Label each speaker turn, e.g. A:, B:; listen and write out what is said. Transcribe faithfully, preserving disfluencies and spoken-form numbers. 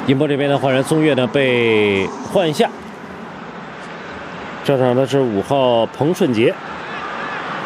A: 宁波这边的换人松岳呢被换下，上场的是五号彭顺杰。